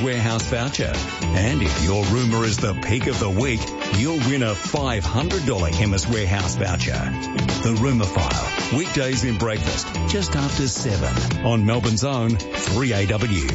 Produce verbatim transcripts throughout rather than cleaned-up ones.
Warehouse voucher. And if your rumour is the pick of the week, you'll win a five hundred dollars Chemist Warehouse voucher. The Rumour File, weekdays in breakfast, just after seven on Melbourne's own three A W.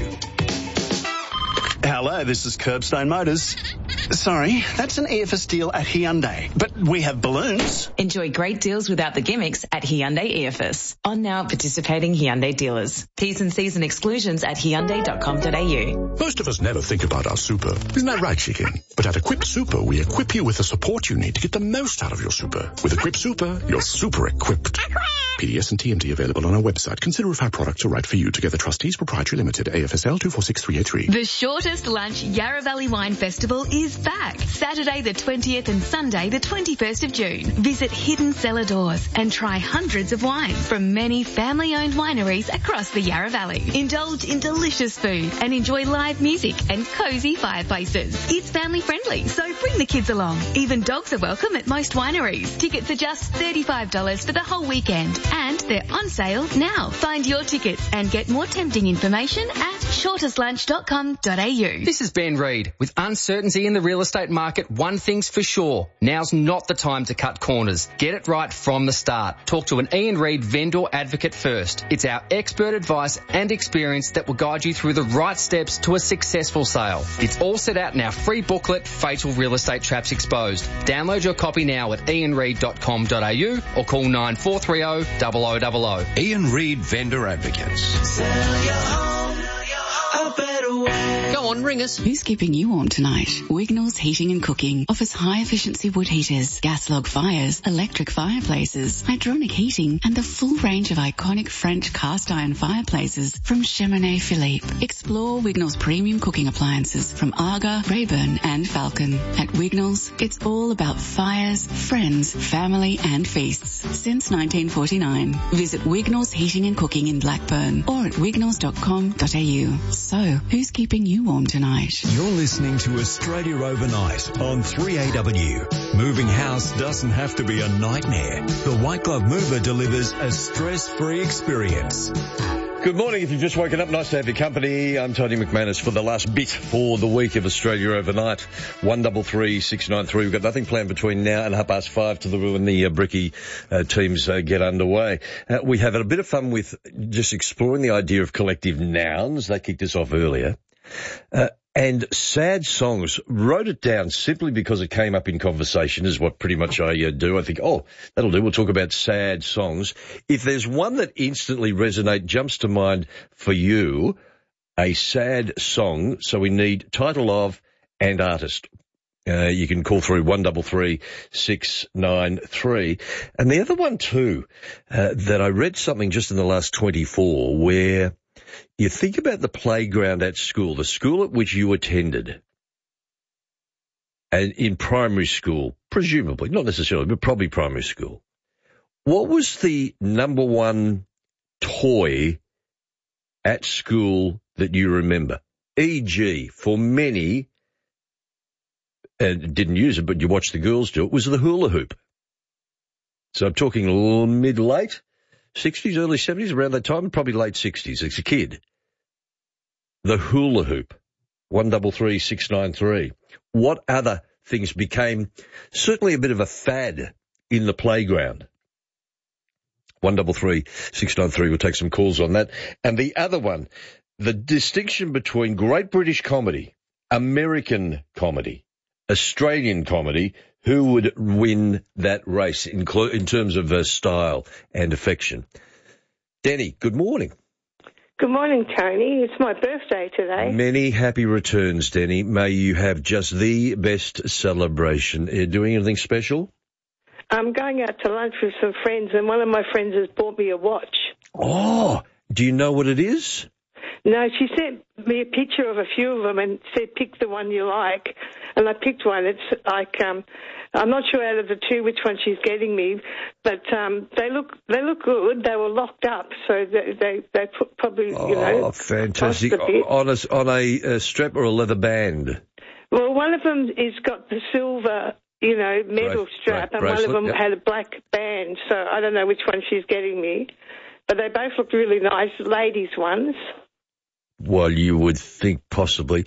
Hello, this is Curbstone Motors. Sorry, that's an E F S deal at Hyundai, but we have balloons. Enjoy great deals without the gimmicks at Hyundai E F S. On now at participating Hyundai dealers. T's and C's and exclusions at hyundai dot com dot a u. Most of us never think about our super. Isn't that right, Chicken? But at Equip Super, we equip you with the support you need to get the most out of your super. With Equip Super, you're super equipped. P D S and T M T available on our website. Consider if our products are right for you. Together Trustees Proprietary Limited, A F S L two four six three eight three. The shortest lunch Yarra Valley Wine Festival is back. Saturday the twentieth and Sunday the twenty-first of June. Visit Hidden Cellar Doors and try hundreds of wines from many family-owned wineries across the Yarra Valley. Indulge in delicious food and enjoy live music and cosy fireplaces. It's family friendly, so bring the kids along. Even dogs are welcome at most wineries. Tickets are just thirty-five dollars for the whole weekend and they're on sale now. Find your tickets and get more tempting information at shortest lunch dot com dot a u. This is Ben Reid. With uncertainty in the real estate market, one thing's for sure. Now's not the time to cut corners. Get it right from the start. Talk to an Ian Reid vendor advocate first. It's our expert advice and experience that will guide you through the right steps to a successful sale. It's all set out in our free booklet, Fatal Real Estate Traps Exposed. Download your copy now at ian reid dot com dot a u or call nine four three zero, zero zero zero zero. Ian Reid Vendor Advocates. Sell your home a better way. Go on, ring us. Who's keeping you warm tonight? Wignall's Heating and Cooking offers high-efficiency wood heaters, gas log fires, electric fireplaces, hydronic heating, and the full range of iconic French cast-iron fireplaces from Cheminée Philippe. Explore Wignall's premium cooking appliances from Aga, Rayburn, and Falcon. At Wignall's, it's all about fires, friends, family, and feasts. Since nineteen forty-nine. Visit Wignall's Heating and Cooking in Blackburn or at wignalls dot com dot a u. So, who's keeping you warm tonight? You're listening to Australia Overnight on three A W. Moving house doesn't have to be a nightmare. The White Glove Mover delivers a stress-free experience. Good morning. If you've just woken up, nice to have your company. I'm Tony McManus for the last bit for the week of Australia Overnight. One double three six nine three. We've got nothing planned between now and half past five to the when the uh, Bricky uh, teams uh, get underway. Uh, we have had a bit of fun with just exploring the idea of collective nouns. They kicked us off earlier. Uh, and sad songs, wrote it down simply because it came up in conversation is what pretty much I uh, do. I think, oh, that'll do. We'll talk about sad songs. If there's one that instantly resonates, jumps to mind for you, a sad song. So we need title of and artist. Uh, you can call through one double three six nine three. And the other one too, uh, that I read something just in the last twenty-four where you think about the playground at school, the school at which you attended, and in primary school, presumably, not necessarily, but probably primary school. What was the number one toy at school that you remember? for example, for many, and didn't use it, but you watched the girls do it, was the hula hoop. So I'm talking mid-late sixties, early seventies, around that time, probably late sixties, as a kid. The hula hoop, one double three six nine three. What other things became certainly a bit of a fad in the playground? One double three six nine three. We'll take some calls on that. And the other one, the distinction between Great British comedy, American comedy, Australian comedy. Who would win that race in, cl- in terms of uh, style and affection? Denny, good morning. Good morning, Tony. It's my birthday today. Many happy returns, Denny. May you have just the best celebration. Are you doing anything special? I'm going out to lunch with some friends, and one of my friends has bought me a watch. Oh, do you know what it is? No, she sent me a picture of a few of them and said, pick the one you like. And I picked one. It's like, um, I'm not sure out of the two which one she's getting me, but um, they look they look good. They were locked up, so they they, they put probably, you know. Oh, fantastic. On a, on a, a strap or a leather band? Well, one of them is got the silver, you know, medal Bra- strap, bra- and bracelet, one of them yep. had a black band, so I don't know which one she's getting me. But they both look really nice, ladies' ones. Well, you would think possibly.